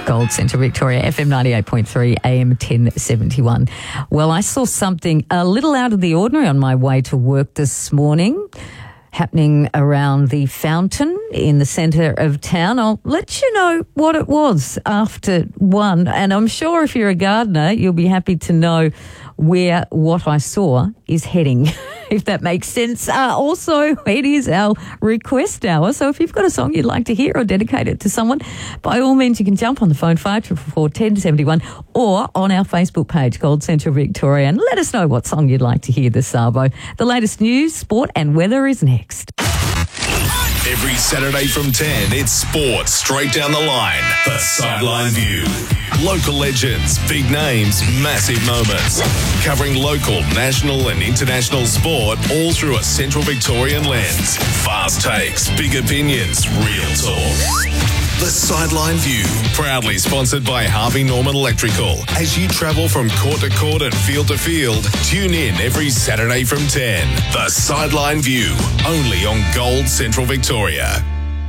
Gold Central Victoria, FM 98.3, AM 1071. Well, I saw something a little out of the ordinary on my way to work this morning, happening around the fountain in the centre of town. I'll let you know what it was after one, and I'm sure if you're a gardener, you'll be happy to know where what I saw is heading, if that makes sense. Also, it is our request hour, so if you've got a song you'd like to hear or dedicate it to someone, by all means you can jump on the phone 5444 1071 or on our Facebook page, Gold Central Victoria, and let us know what song you'd like to hear this Sabo. The latest news, sport and weather is next. Every Saturday from 10, it's sports straight down the line. The Sideline View. Local legends, big names, massive moments. Covering local, national and international sport all through a Central Victorian lens. Fast takes, big opinions, real talk. The Sideline View, proudly sponsored by Harvey Norman Electrical. As you travel from court to court and field to field, tune in every Saturday from 10. The Sideline View, only on Gold Central Victoria.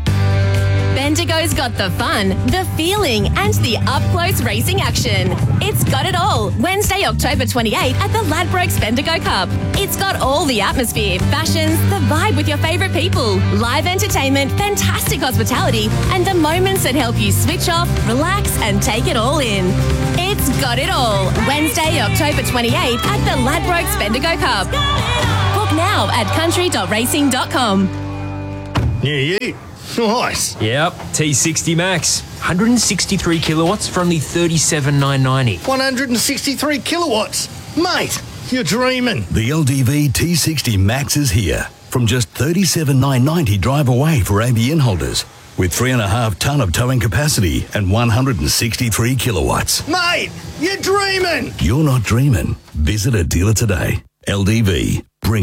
Bendigo's got the fun, the feeling and the up-close racing action. It's got it all. Wednesday, October 28 at the Ladbrokes Bendigo Cup. It's got all the atmosphere, fashions, the vibe with your favourite people, live entertainment, fantastic hospitality and the moments that help you switch off, relax and take it all in. It's got it all. Wednesday, October 28 at the Ladbrokes Bendigo Cup. Book now at country.racing.com. Yeah. Nice. Yep, T60 Max. 163 kilowatts for only $37,990. 163 kilowatts. Mate, you're dreaming. The LDV T60 Max is here. From just $37,990 drive away for ABN holders. With 3.5 tonne of towing capacity and 163 kilowatts. Mate, you're dreaming. You're not dreaming. Visit a dealer today. LDV.